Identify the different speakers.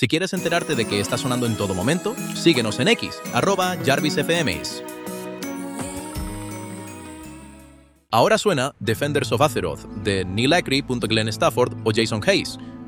Speaker 1: Si quieres enterarte de qué está sonando en todo momento, síguenos en X, @JarvisFMs. Ahora suena Defenders of Azeroth, de Neil Acree, Glenn Stafford o Jason Hayes,